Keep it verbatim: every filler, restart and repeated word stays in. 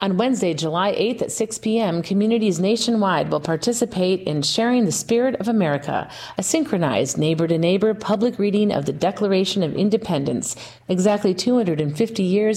On Wednesday, July eighth at six p.m., communities nationwide will participate in Sharing the Spirit of America, a synchronized neighbor-to-neighbor public reading of the Declaration of Independence, exactly two hundred fifty years